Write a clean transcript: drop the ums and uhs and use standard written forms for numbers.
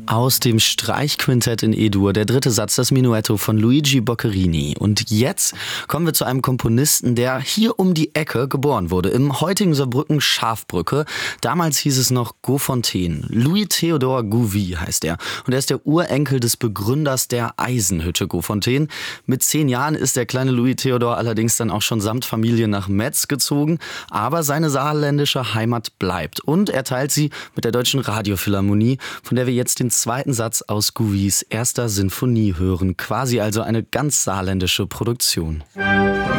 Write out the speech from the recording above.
Aus dem Streichquintett in E-Dur, der dritte Satz, das Menuetto von Luigi Boccherini. Und jetzt kommen wir zu einem Komponisten, der hier um die Ecke geboren wurde, im heutigen Saarbrücken Schafbrücke. Damals hieß es noch Gaufontaine. Louis Théodore Gouvy heißt er. Und er ist der Urenkel des Begründers der Eisenhütte Gaufontaine. Mit 10 Jahren ist der kleine Louis Théodore allerdings dann auch schon samt Familie nach Metz gezogen. Aber seine saarländische Heimat bleibt. Und er teilt sie mit der Deutschen Radiophilharmonie, von der wir jetzt den zweiten Satz aus Gouvys erster Sinfonie hören. Quasi also eine ganz saarländische Produktion.